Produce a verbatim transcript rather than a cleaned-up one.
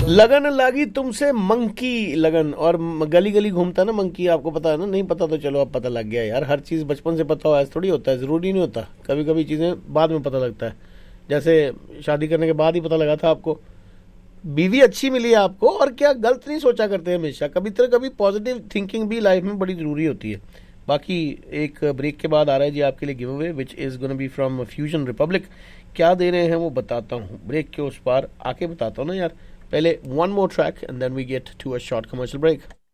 लगन लागी तुमसे मंकी लगन, और गली गली घूमता है ना मंकी, आपको पता है ना? नहीं पता तो चलो अब पता लग गया यार। हर चीज़ बचपन से पता हो ऐसा थोड़ी होता है, ज़रूरी नहीं होता। कभी कभी चीज़ें बाद में पता लगता है, जैसे शादी करने के बाद ही पता लगा था आपको। बीवी अच्छी मिली है आपको, और क्या गलत नहीं सोचा करते हमेशा, कभी तो कभी पॉजिटिव थिंकिंग भी लाइफ में बड़ी ज़रूरी होती है। बाकी एक ब्रेक के बाद आ रहा है जी आपके लिए give away, which is gonna be from fusion Republic. क्या दे रहे हैं वो बताता हूँ, ब्रेक के उस पार आके बताता हूँ ना यार। पहले one more track and then we get to a short commercial break.